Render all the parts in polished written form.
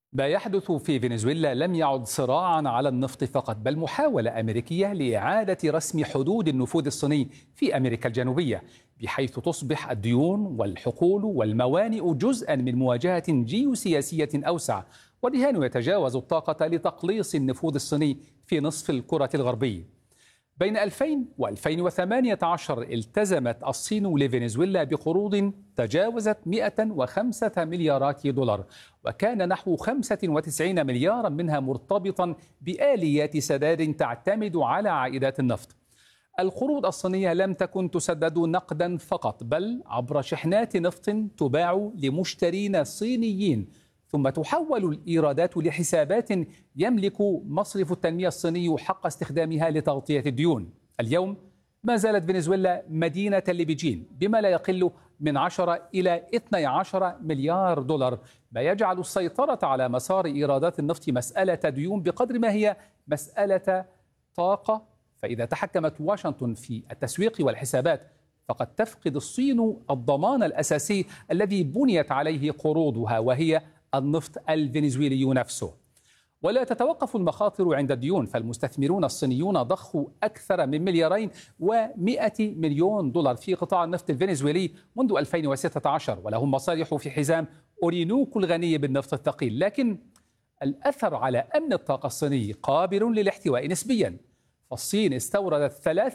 ما يحدث في فنزويلا لم يعد صراعا على النفط فقط، بل محاولة أمريكية لإعادة رسم حدود النفوذ الصيني في أمريكا الجنوبية، بحيث تصبح الديون والحقول والموانئ جزءا من مواجهة جيوسياسية أوسع، والرهان يتجاوز الطاقة لتقليص النفوذ الصيني في نصف الكرة الغربي. بين 2000 و2018 التزمت الصين لفنزويلا بقروض تجاوزت 105 مليارات دولار، وكان نحو 95 مليارا منها مرتبطا بآليات سداد تعتمد على عائدات النفط. القروض الصينية لم تكن تسدد نقدا فقط، بل عبر شحنات نفط تباع لمشترين صينيين، ثم تحول الإيرادات لحسابات يملك مصرف التنمية الصيني حق استخدامها لتغطية الديون. اليوم ما زالت فنزويلا مدينة لبيجين بما لا يقل من 10 إلى 12 مليار دولار، ما يجعل السيطرة على مسار إيرادات النفط مسألة ديون بقدر ما هي مسألة طاقة. فإذا تحكمت واشنطن في التسويق والحسابات، فقد تفقد الصين الضمان الأساسي الذي بنيت عليه قروضها، وهي النفط الفنزويلي نفسه. ولا تتوقف المخاطر عند الديون، فالمستثمرون الصينيون ضخوا أكثر من 2.1 مليار دولار في قطاع النفط الفنزويلي منذ 2016، ولهم مصالح في حزام أورينوكو الغني بالنفط الثقيل. لكن الأثر على أمن الطاقة الصيني قابل للاحتواء نسبيا، فالصين استوردت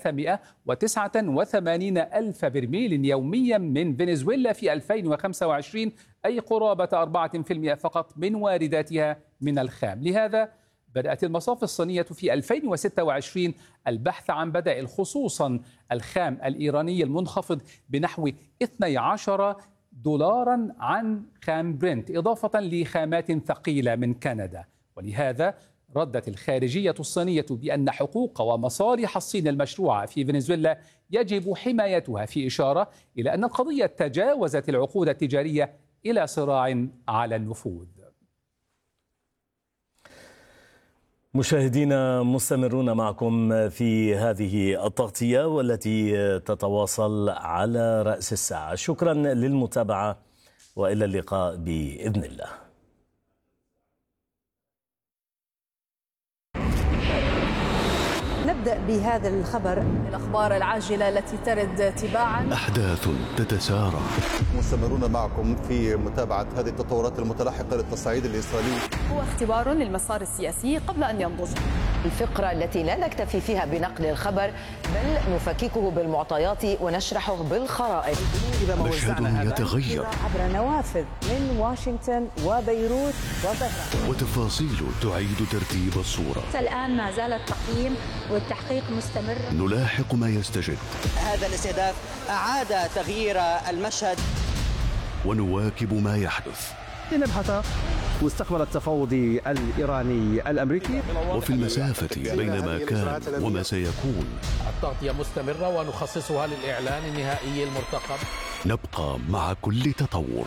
389 ألف برميل يوميا من فنزويلا في 2025، أي قرابة 4% فقط من وارداتها من الخام. لهذا بدأت المصافي الصينية في 2026 البحث عن بدائل، خصوصا الخام الإيراني المنخفض بنحو 12 دولارا عن خام برنت، إضافة لخامات ثقيلة من كندا. ولهذا ردت الخارجية الصينية بأن حقوق ومصالح الصين المشروعة في فنزويلا يجب حمايتها، في إشارة إلى أن القضية تجاوزت العقود التجارية إلى صراع على النفوذ. مشاهدينا، مستمرون معكم في هذه التغطية والتي تتواصل على رأس الساعة. شكرا للمتابعة وإلى اللقاء بإذن الله. نبدأ بهذا الخبر، الأخبار العاجلة التي ترد تباعا. أحداث تتسارع. مستمرون معكم في متابعة هذه التطورات المتلاحقة للتصعيد الإسرائيلي. هو اختبار للمسار السياسي قبل أن ينضج. الفقرة التي لا نكتفي فيها بنقل الخبر، بل نفككه بالمعطيات ونشرحه بالخرائط. مشهد يتغير عبر نوافذ من واشنطن وبيروت وطهران، وتفاصيل تعيد ترتيب الصورة. الآن ما زال التقييم والتحقيق مستمر. نلاحق ما يستجد. هذا الاستهداف أعاد تغيير المشهد، ونواكب ما يحدث. لنبحث مستقبل التفاوض الإيراني الأمريكي، وفي المسافة بين ما كان وما سيكون. التغطية مستمرة ونخصصها للإعلان النهائي المرتقب. نبقى مع كل تطور.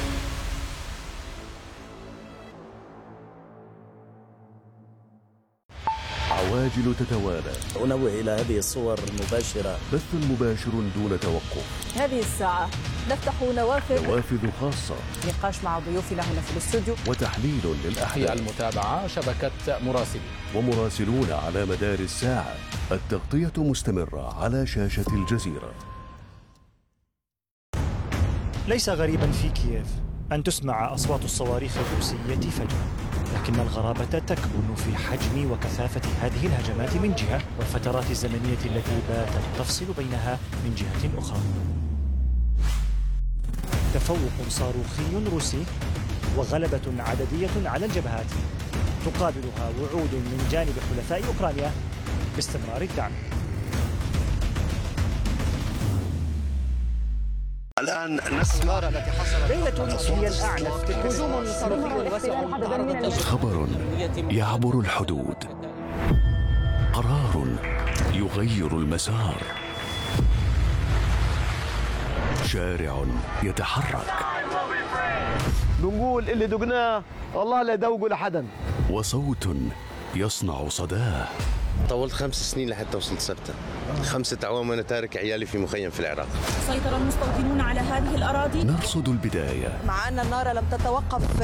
عواجل تتوالى. أنوه إلى هذه الصور مباشرة، بث مباشر دون توقف. هذه الساعة نفتح نوافذ خاصة، نقاش مع ضيوفنا هنا في الاستوديو، وتحليل للأحداث. في المتابعة شبكة مراسلين ومراسلون على مدار الساعة. التغطية مستمرة على شاشة الجزيرة. ليس غريبا في كييف أن تسمع أصوات الصواريخ الروسية فجأة، لكن الغرابة تكمن في حجم وكثافة هذه الهجمات من جهة، والفترات الزمنية التي باتت تفصل بينها من جهة أخرى. تفوق صاروخي روسي وغلبة عددية على الجبهات، تقابلها وعود من جانب حلفاء أوكرانيا باستمرار الدعم. الآن نسمع ليلة هي الأعنف، هجوم صاروخي واسع. خبر يعبر الحدود، قرار يغير المسار، شارع يتحرك. بنقول اللي دقناه والله لا يدوقوا لحدا، وصوت يصنع صداه. طولت 5 سنين لحتى وصلت سبتة. 5 أعوام وأنا تارك عيالي في مخيم في العراق. سيطر المستوطنون على هذه الأراضي. نرصد البداية، مع أن النار لم تتوقف